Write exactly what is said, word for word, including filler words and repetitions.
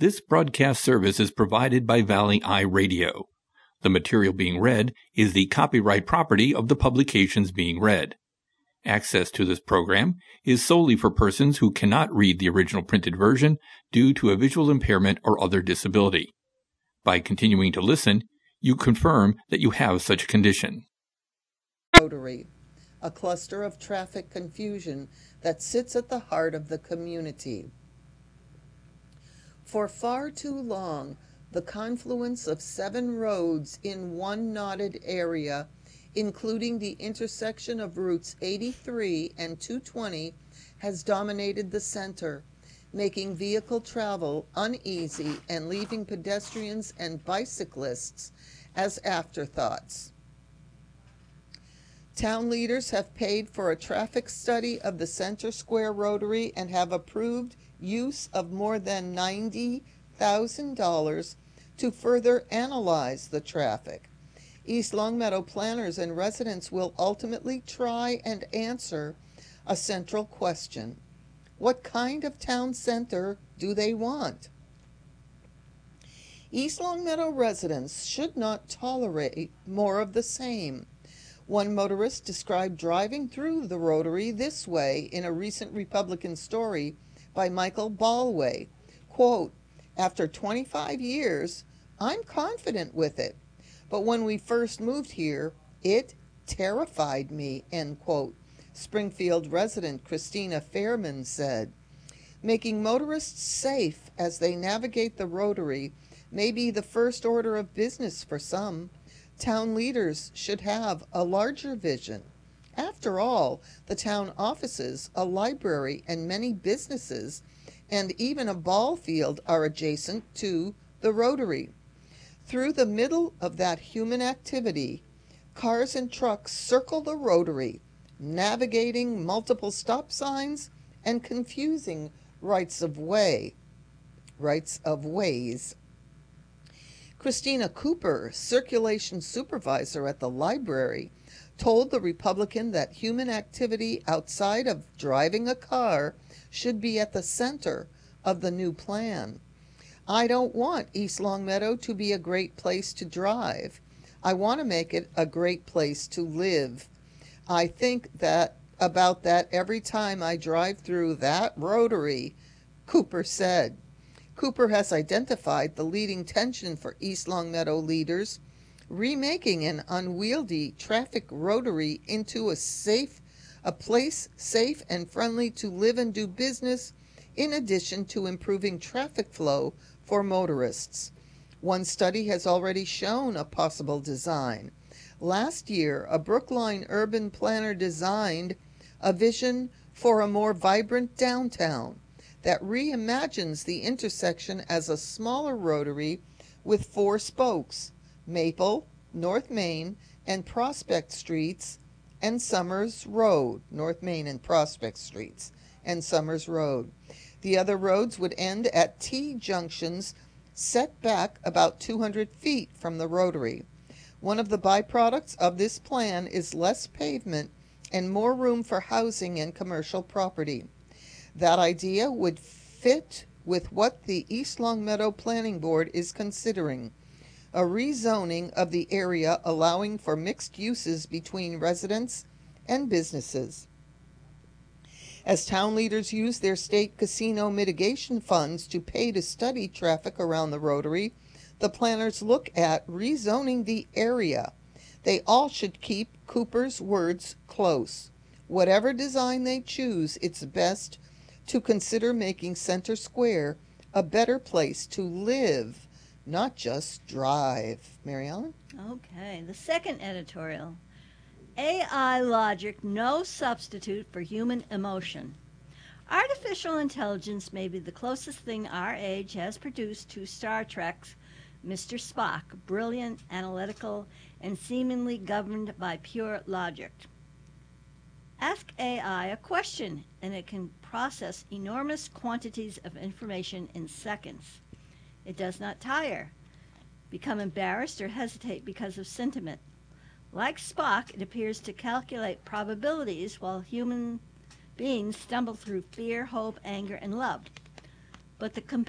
This broadcast service is provided by Valley Eye Radio. The material being read is the copyright property of the publications being read. Access to this program is solely for persons who cannot read the original printed version due to a visual impairment or other disability. By continuing to listen, you confirm that you have such a condition. Rotary, a cluster of traffic confusion that sits at the heart of the community. For far too long, the confluence of seven roads in one knotted area, including the intersection of routes eighty-three and two twenty, has dominated the center, making vehicle travel uneasy and leaving pedestrians and bicyclists as afterthoughts. Town leaders have paid for a traffic study of the Center Square Rotary and have approved use of more than ninety thousand dollars to further analyze the traffic. East Longmeadow planners and residents will ultimately try and answer a central question. What kind of town center do they want? East Longmeadow residents should not tolerate more of the same. One motorist described driving through the Rotary this way in a recent Republican story by Michael Ballway. Quote, "After twenty-five years, I'm confident with it. But when we first moved here, it terrified me," end quote. Springfield resident Christina Fairman said. Making motorists safe as they navigate the Rotary may be the first order of business for some. Town leaders should have a larger vision. After all, the town offices, a library, and many businesses, and even a ball field are adjacent to the Rotary. Through the middle of that human activity, cars and trucks circle the Rotary, navigating multiple stop signs and confusing rights of way, rights of ways. Christina Cooper, circulation supervisor at the library, told the Republican that human activity outside of driving a car should be at the center of the new plan. "I don't want East Longmeadow to be a great place to drive. I want to make it a great place to live. I think that about that every time I drive through that Rotary," Cooper said. Cooper has identified the leading tension for East Longmeadow leaders, remaking an unwieldy traffic Rotary into a safe, a place safe and friendly to live and do business, in addition to improving traffic flow for motorists. One study has already shown a possible design. Last year, a Brookline urban planner designed a vision for a more vibrant downtown that reimagines the intersection as a smaller Rotary with four spokes: Maple, North Main, and Prospect Streets, and Summers Road, North Main and Prospect Streets, and Summers Road. The other roads would end at T-junctions set back about two hundred feet from the Rotary. One of the byproducts of this plan is less pavement and more room for housing and commercial property. That idea would fit with what the East Longmeadow Planning Board is considering, a rezoning of the area allowing for mixed uses between residents and businesses. As town leaders use their state casino mitigation funds to pay to study traffic around the Rotary, the planners look at rezoning the area. They all should keep Cooper's words close. Whatever design they choose, it's best to consider making Center Square a better place to live, not just drive. Mary Ellen? Okay, the second editorial. A I logic, no substitute for human emotion. Artificial intelligence may be the closest thing our age has produced to Star Trek's Mister Spock, brilliant, analytical, and seemingly governed by pure logic. Ask A I a question, and it can process enormous quantities of information in seconds. It does not tire, become embarrassed, or hesitate because of sentiment. Like Spock, it appears to calculate probabilities while human beings stumble through fear, hope, anger, and love. But the comp-